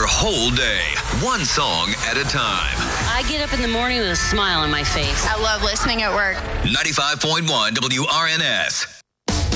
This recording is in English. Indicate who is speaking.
Speaker 1: whole day, one song at a time.
Speaker 2: I get up in the morning with a smile on my face.
Speaker 3: I love listening at work.
Speaker 1: 95.1 WRNS.